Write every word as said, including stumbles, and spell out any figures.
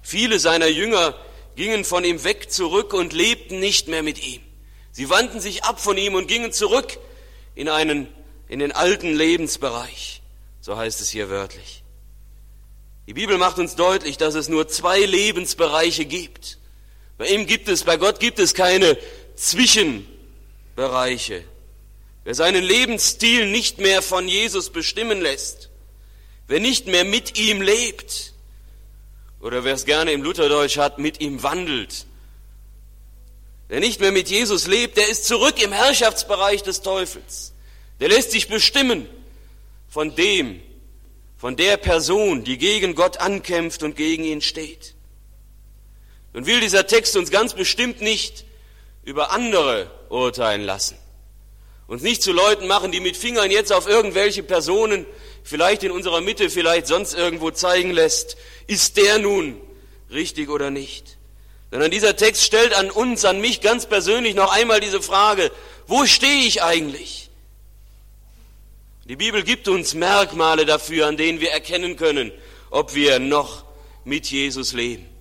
Viele seiner Jünger gingen von ihm weg zurück und lebten nicht mehr mit ihm. Sie wandten sich ab von ihm und gingen zurück in einen, in den alten Lebensbereich. So heißt es hier wörtlich. Die Bibel macht uns deutlich, dass es nur zwei Lebensbereiche gibt. Bei ihm gibt es, bei Gott gibt es keine Zwischenbereiche. Wer seinen Lebensstil nicht mehr von Jesus bestimmen lässt, wer nicht mehr mit ihm lebt, oder wer es gerne im Lutherdeutsch hat, mit ihm wandelt, wer nicht mehr mit Jesus lebt, der ist zurück im Herrschaftsbereich des Teufels. Der lässt sich bestimmen von dem, von der Person, die gegen Gott ankämpft und gegen ihn steht. Nun will dieser Text uns ganz bestimmt nicht über andere urteilen lassen. Uns nicht zu Leuten machen, die mit Fingern jetzt auf irgendwelche Personen, vielleicht in unserer Mitte, vielleicht sonst irgendwo zeigen lässt, ist der nun richtig oder nicht. Sondern dieser Text stellt an uns, an mich ganz persönlich noch einmal diese Frage, wo stehe ich eigentlich? Die Bibel gibt uns Merkmale dafür, an denen wir erkennen können, ob wir noch mit Jesus leben.